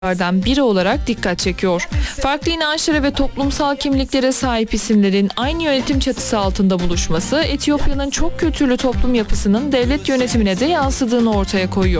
biri olarak dikkat çekiyor. Farklı inançlara ve toplumsal kimliklere sahip isimlerin aynı yönetim çatısı altında buluşması, Etiyopya'nın çok kültürlü toplum yapısının devlet yönetimine de yansıdığını ortaya koyuyor.